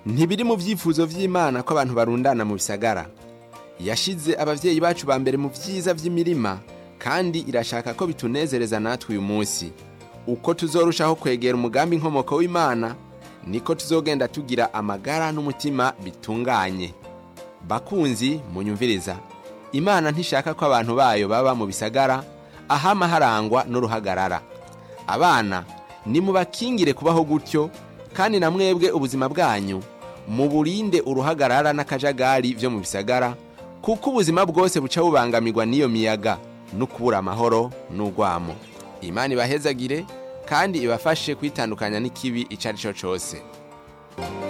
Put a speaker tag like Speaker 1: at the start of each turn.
Speaker 1: ntibiri mu vyifuzo vy'Imana ko abantu barundana mu bisagara. Yashize abavyeyi bacu ba mbere mu vyiza vy'imirima, kandi irashaka ko bitunezereza natwe uyu munsi. Uko tuzorushaho kwegera umugambi inkomoko w'Imana, niko tuzogenda tugira amagara n'umutima bitunganye. Bakunzi munyumviriza, Imana ntishaka ko abantu bayo baba mu bisagara ahama harangwa n'uruhagarara. Abana nimubakingire kubaho gutyo, kandi na mwebwe ubuzima bwanyu muburinde uruhagarara n'akajagari vyo mu bisagara, kuko ubuzima bwose buca bubangamirwa n'iyo miyaga no kubura amahoro n'urwamo. Imana ibahezagire kandi ibafashe kwitandukanya n'ikibi icarico cose.